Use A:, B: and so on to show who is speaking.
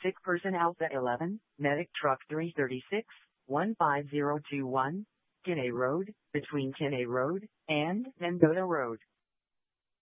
A: Sick person Alpha 11, medic truck 336, 15021, Kinney Road, between Kinney Road and Mendota Road.